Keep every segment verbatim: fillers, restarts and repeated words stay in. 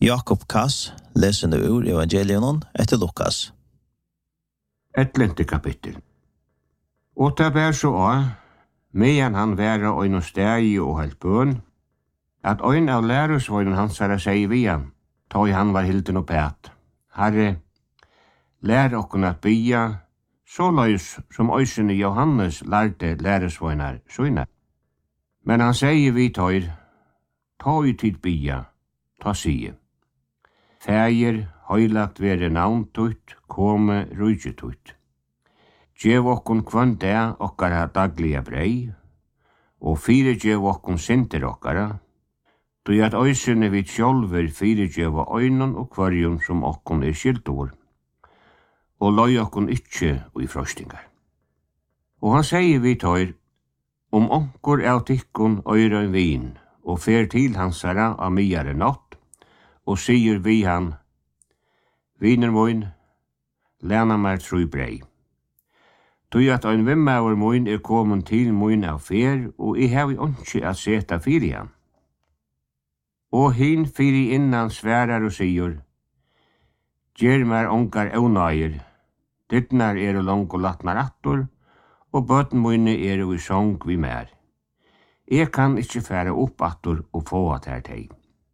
Jakob Kass leser nu ur evangelion etter Lukas. Etlente kapittel. Og det bær så av, medan han væra øyne stegi og helt bøn, at øyne av læresvøynen hans herre sier vi han, tog han var hilden og pæt. Herre, lær okken at bya, så løys som øysene Johannes lærte læresvøynar søyne. Men han sier vi tøyr, tog tid bya, ta sige. Fægir, høylagt vere navn tutt, kome rujtje tutt. Gjev okkun kvann dag okkara dagliga brei, og fire gjev okkun sinter okkara, tui at øysene vi sjolver fire gjeva øynun og kvarjun som okkun er skildur, og løy okkun ikkje ui frostingar. Og han sier vi tøyr, om onkur av tikkun øyra vin, og fer til hansara av miare natt, og sier vi han, viner moin, lena mer tru brei. Tui at ein vimmaur moin er komin til moin av fer, og I hevi onki at seta fyri han. Og hin fyri innan sværar og sier, gjer mer ongar eunægir, dittnar er lang og latnar attor, og bøtten moine er i song vi mer. Jeg kan ikkje færa opp attor og få at her teg.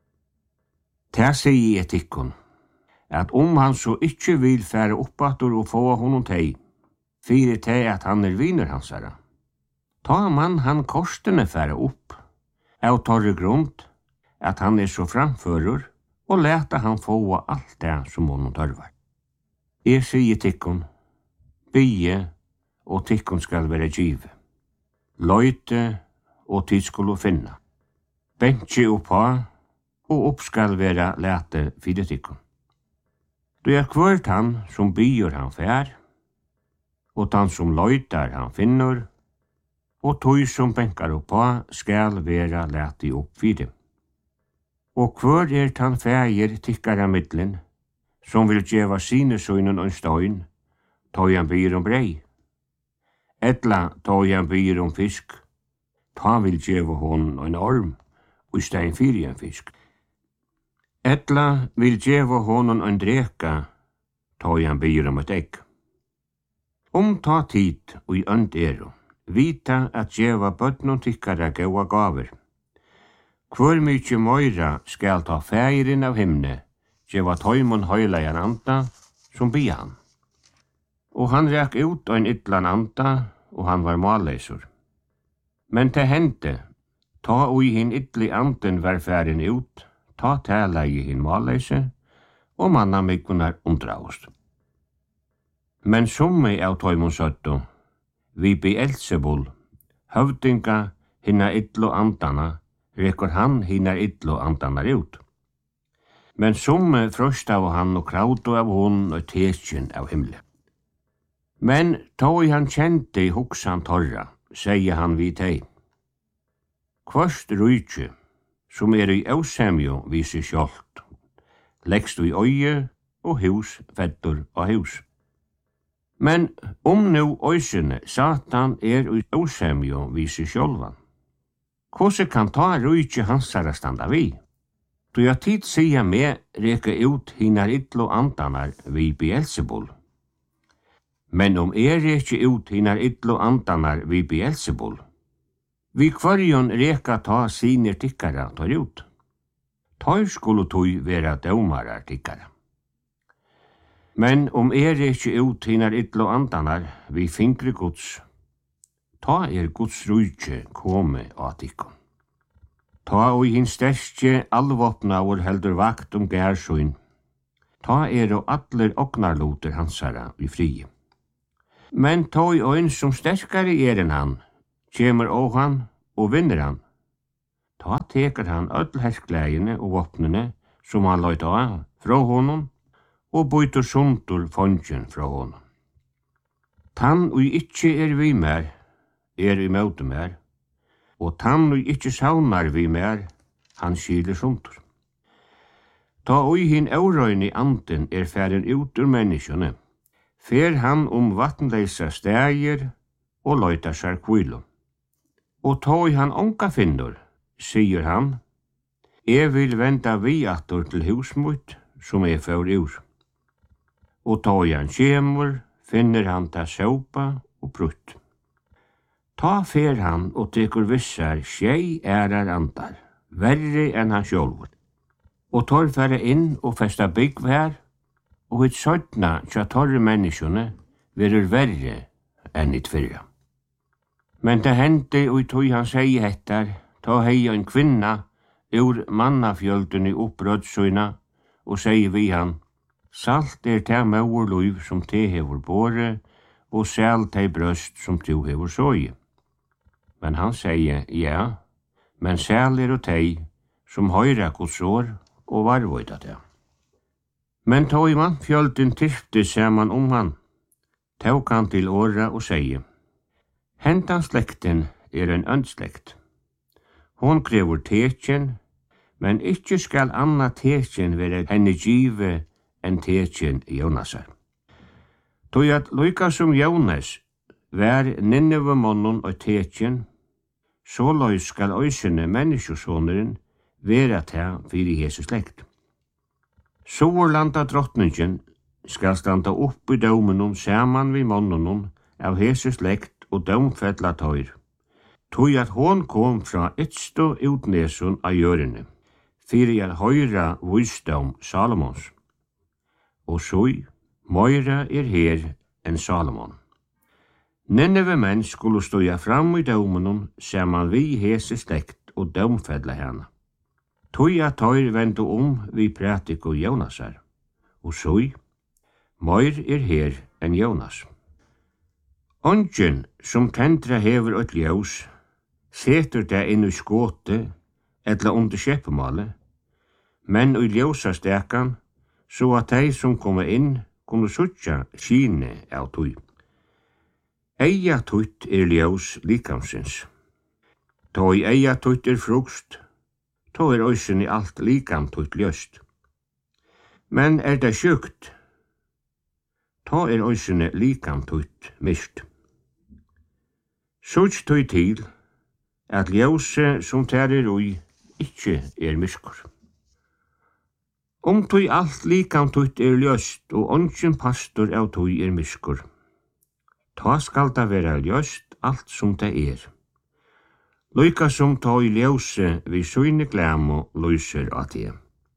Ta sier jeg tikkun, at om han så ikkje vil færa opp attor og få honom teg, fyre teg at han er viner hansara. Ta man han korstene færa opp, av torre grunn, at han er så framfører, og leta han få alt det som honom tørvar. Jeg sier tikkun, bygge, og tikkun skal være give. Løyte, og tid skulle finna. Bentje oppa, og opp skal være lete fire tikkun. Du er kvart han som byr han fær, og han som løytar han finner, og tog som benkar oppa skal være lete opp fire. Og kvart er han fægir tikkara middelen, som vil djeva sine søgnen og støyn, tog han byr om brei. Etla tog han byr om fisk, ta vil djeva hon en orm, og stein fyri en fisk. Etla vil djeva honom en dreka, ta han byr om et egg. Om ta tid og i ønd ero, vita at djeva bøtnon tikkara gaua gaver. Hvor mykje møyra skal ta fægrin av himne, djeva tøymon høyleian anda, som bia han. Og han ræk ut ein ytlan anda, og han var malleisur. Men te hente, ta ui hin ytli anden var færin ut, ta tala i hin malleise, og manna mykkunar undraust. Men summi av tøymon søttu, vi Beelzebul, høvdinga hinna ytlo andana, rekur han hinna ytlo andanar ut. Men summi frøst av han og krautu av hon og tekjen av himle. Men tog han kjente i hoksan torra, sier han vi teg. Kvørst rujtje, som er i ausemjo viser skjolt, leggst du i øye og hus feddur og hus. Men om nu øysene Satan er i ausemjo viser skjolvan, hvordan kan ta rujtje hansara standa vi? Du har tid sier med reka ut hinar ytlo andanar vi Beelzebul. Men om er reka ut hinar ytlo andanar vi Beelzebul, vi kvarjon reka ta siner tikkara tar ut. Tar skulle tog vera dømarar tikkara. Men om er reka ut hinar ytlo andanar vi fingre gods, ta er Guds rujtje kome av tikkun. Ta og hin sterske allvåpnaur heldur vakt om gærsøyn. Ta er og atler oknarloter hansara i frie. Men ta i øyn som sterkare er enn han, kjemur og han og vinner han. Ta teker han öll hersklægene og våpnene som han løyt av fra honom, og bytur sundur fondjen fra honom. Tann og ikkje er vi mer, er i møte mer, og tann og ikkje saunar vi mer, han skiler sundur. Ta og hin aurøyni anden er færen ut ur menneskjone, fer han om vatnleisa stægir og løytar seg kvilo. Og ta i han onka finnur, sier han, Jeg vil venda vi attor til husmut som jeg får ur. Og ta han kjemur, finner han ta såpa og prutt. Ta fer han og tekur vissar tjei ærar andar, verre enn han sjálfur. Og tar færa inn og festa bygg her, og hitt sødna tja torre menneskjone verur verre enn hitt fyrra. Men det hendte og tog han segi hettar, ta hei en kvinna ur mannafjöldun i opprødsøyna og segi vi han, salt er ta maur luiv som te hevur bore, og sel te brøst som tu hevur såi. Men han segi, ja, men sel er og tei som høyra kodsår og varvoida det. Men tog man fjölden tirfte saman om han, tog han til åra og segi, hentan slekten er en ønslekt. Hon krever tekjen, men ikkje skal anna tekjen være henne give enn tekjen Jonasar. Tog at loika som Jonas vær Nineve månen og tekjen, så løy skal øysene menneskesåneren være til fyrir Jesu slekt. Soverlanda drottningen skal standa opp i dømenum saman vi månenum av Jesu slekt og dømfella tøyr. Tog at hon kom fra ytsto utnesun av jørene, fyrir at høyra visdom Salomons. Og soi, møyra er her enn Salomon. Nineve menn skulle ståja fram i dømenum saman vi Jesu slekt og dømfella hana. Tog at tøyr vendu om vi pratik og Jonasar. Og soi, møyr er her enn Jonas. Ongen som tendra hever et ljós, setur det inn i skåte, etla under kjeppemalet, men i ljósastekan, så at de som kommer inn, kunne suttja kine av tøy. Eia tøyt er ljós likamsins. Ta i eia tøyt er frukst, ta er òsyn i alt likam tøyt ljöst. Men er det sjukt, ta er òsyn i likam tøyt mist. Sutt tøy til, at ljóse som tær er ui, ikkje er myskur. Om tøy alt likam tøyt er ljöst, og ongen pastor av tøy er myskur, ta skal det vera ljöst alt som det er. Loika som tøy ljóse vi søyne glemo lyser at det.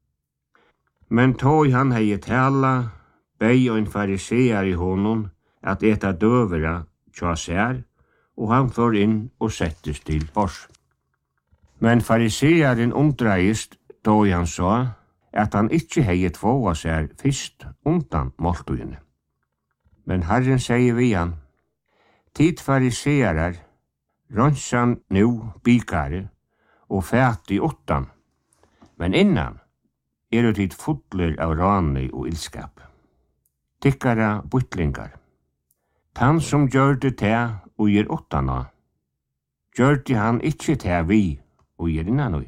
Men tøy han hei tala, bei og en farisear i honom, at eta døvera tja sær, og han får inn og settes til bors. Men farisearen omdreist, da han sa, at han ikkje hei tvåa sær fyrst undan måltugene. Men Herren sier vi han, tid farisearar, rønsan nu bikare, og fæti åttan, men innan er det tid fotler av rane og ilskap. Tikkara butlingar. Tan som gjør det til og gir åttana, gjør det han ikkje til vi og gir innanøy.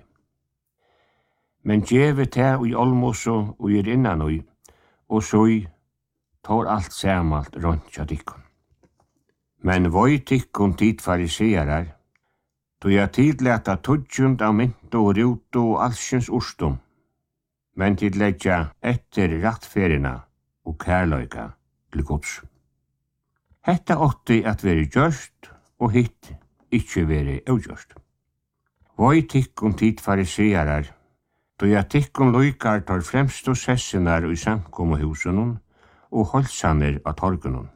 Men djeve til og olmoso og gir innanøy, og så tar alt samalt rundt tja tikkun. Men voi tikkun tid farisearar, då jeg tidleta tudjund av mynto og ruto og alskjens urstum, men tidletja etter rattferina og kærløyga til gods. Hetta åtti at veri gjørst, og hitt ikkje veri augjørst. Voi tikkun tid farisearar, då jeg tikkun loikar tar fremst og sessinar i samkommuhusunum og holsanir av torgunum.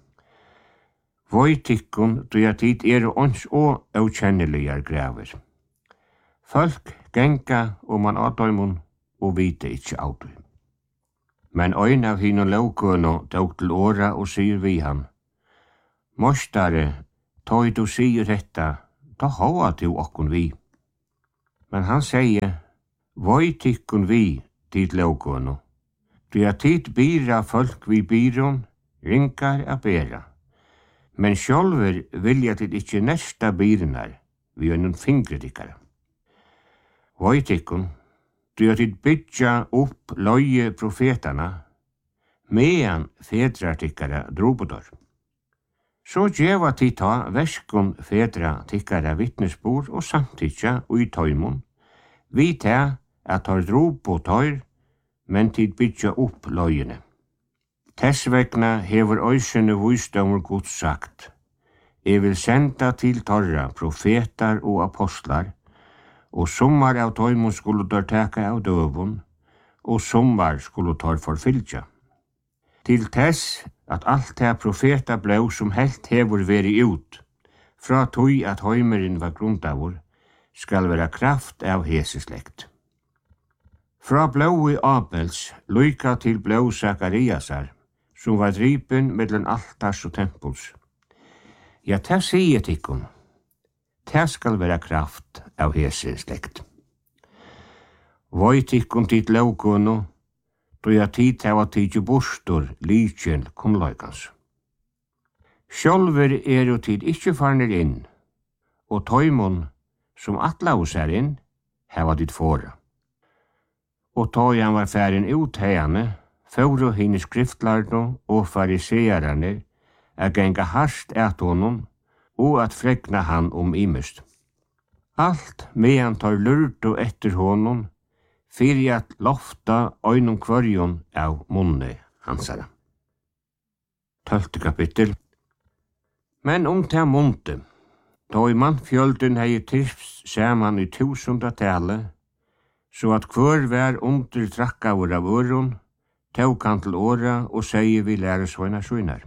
Voi tikkun, då jeg tid er ons og aukjenneligar graver. Folk genga og man adøymun og vite ikkje adøy. Men øyn av hinn og laukøno tåg til åra og sier vi han, Mostare, tøy du sier detta, ta hoa til okkun vi. Men han sier, voi tikkun vi, tid laukøno. Du er tid bira folk vi biron, ringar a bera. Men sjálfur vilja tid ikkje nesta birinar, vi øynun fingredikkara. Voi tikkun, du er tid bytja opp løye profetana, mean fedrartikkara drobodor. Så djeva tid ta verskun fedra tikkara vittnesbor og samtidja ui tøymon, vi ta at tar drop på tøyr, men tid bytja opp løyene. Tess vegna hever øysene visdomur Guds sagt, «Jeg vil senda til torra profetar og apostlar, og sommar av tøymon skulle dør teka av døvun, og sommar skulle tar forfylja. Til tess at alt det profeta blei som helt hever veri ut, fra tøy at høymeren var grundavur, skal vera kraft av heseslekt. Fra blei Abels, lyka til blei Sakariasar, som var dripen mellom altars og tempuls. Ja, ta sier tikkum, ta skal vera kraft av heseslekt. Voi tikkum tit laukunu, då jag tid hava tidju bostur likjen kunnleikans. Sjálfur er jo tid ikkje farnir inn, og tøymon som atlaus er inn, hava dit fora. Og tøy han var færin ut heiane, fóru hini skriftlarno og farisearane a genga harst et honom og at fregna han om imust. Alt medan tar lurdu etter honom, fyrir at lofta øynum kvarjon av munne hansara. Tölfte kapittel. Men om ta munte, då i mannfjölden hei tips saman i tusunda tale, så at kvar vær under trakkavur av øron, tåg han til åra og sier vi læresvøyna skynar.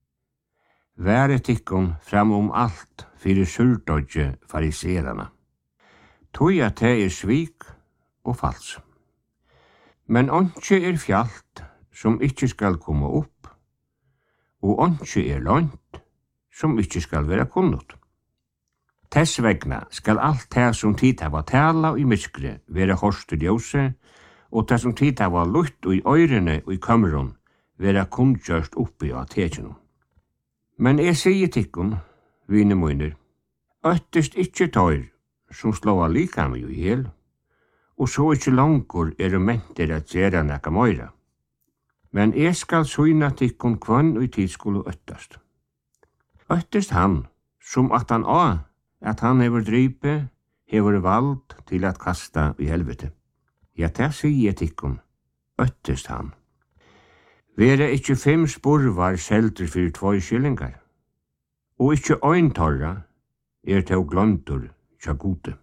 Være tikkun fram om alt fyrir surdodje fariserana. Tog at det er svik og fals. Men ontsje er fjalt som ikkje skal komme opp, og ontsje er lønt som ikkje skal være kunnot. Tess vegna skal alt det som tid hava tala i myskre være horst i ljose, og det som tid hava lutt i øyrene og i kamron være kunngjørst oppi av tekjennom. Men jeg sier tikkun, vine møyner, øttest ikkje tøyr som slår likam jo i hel, og så ikkje langur er menter at gjera nekka møyra. Men jeg skal syna tikkun kvann og i tid skulle øttast. Øttest han, som at han a, at han hever drype, hever vald til at kasta i helvete. Ja, ta sier tikkun, øttest han. Vera ikkje fem spurvar selter fyrir tvoi skillingar, og ikkje øyntorra er tau gløntur tja gode.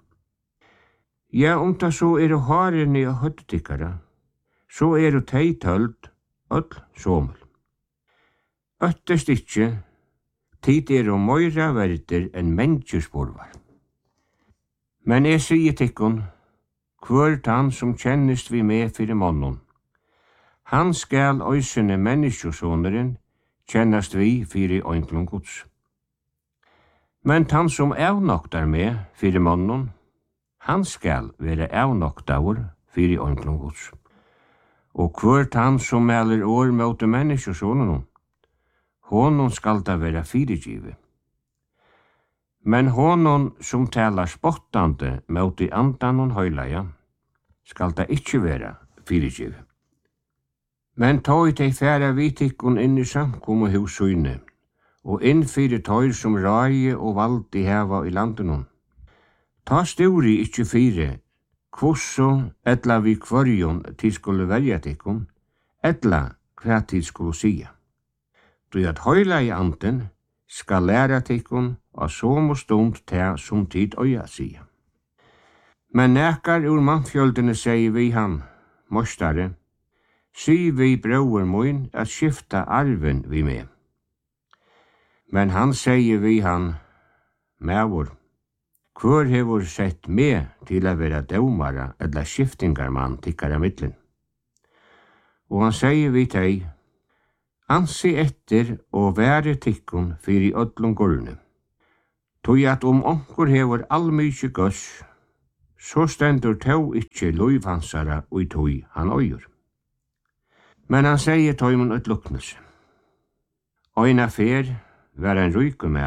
Ja, om ta så er det harene av høttetikkara, så er det tei tøld, öll somul. Øttest ikkje, tid er og møyra verder enn menneskespurvar. Men jeg sier tikkun, hvort han som kjennest vi med fyrir månån, han skal øysene menneskesåneren kjennast vi fyrir øyntlun Guds. Men han som avnoktar med fyrir månån, han skal være avnoktaur fyrir øyntlun Guds. Og hvort han som meler år møte menneskesåneren, honom skal da være fyrirgive. Men honom som talar spottande møte andan og høylaja, skal da ikkje være fyrirgive. Men tøy tei færa vitikkun inn i samkommu hussyne, og inn fyrir tøyr som rai og valdi heva i landenon. Ta stjóri ikkje fyrir, kvosso etla vi kvarjon tid skulle velja tikkun, etla hva tid skulle sia. Du at høyla i anden skal læra tikkun av som og stund ta som tid øya sia. Men nekar ur mannfjöldene sier vi han, mostare, si vi brauer moin at skifta arven vi med. Men han sier vi han, mevor, hvor hevur sett med til a vera dømara eller skiftingarmann tikkara middelen. Og han sier vi tei, ansi etter og være tikkun fyrir öllum gulne. Tui at om onkur hevur allmykje gøss, så stendur tau ikkje luivansara ui tui han øyur. Men han sier tøymun ut luknelse. Øyna fer var en rykum